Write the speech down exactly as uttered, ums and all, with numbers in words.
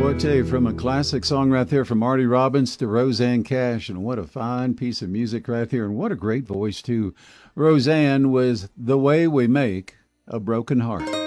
Boy, I tell you, from a classic song right there from Marty Robbins to Roseanne Cash, and what a fine piece of music right there, and what a great voice, too. Roseanne was The Way We Make a Broken Heart.